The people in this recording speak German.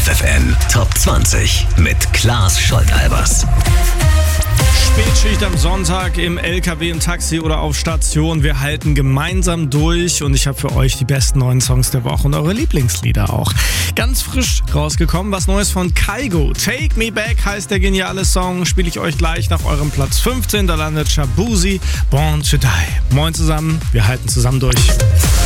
FFN Top 20 mit Klaas Scholtalbers. Spätschicht am Sonntag im LKW, im Taxi oder auf Station. Wir halten gemeinsam durch und ich habe für euch die besten neuen Songs der Woche und eure Lieblingslieder auch. Ganz frisch rausgekommen, was Neues von Kygo. Take Me Back heißt der geniale Song. Spiele ich euch gleich nach eurem Platz 15. Da landet Shabuzi, Born to Die. Moin zusammen, wir halten zusammen durch.